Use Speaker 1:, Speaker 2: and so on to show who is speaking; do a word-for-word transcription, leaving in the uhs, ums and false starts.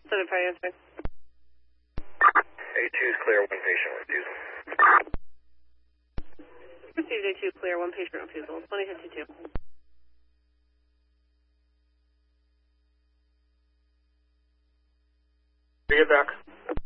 Speaker 1: Southern Party answering.
Speaker 2: A two is clear, one patient refusal.
Speaker 1: Received A two clear, one patient refusal. twenty fifty-two.
Speaker 3: Bring it back.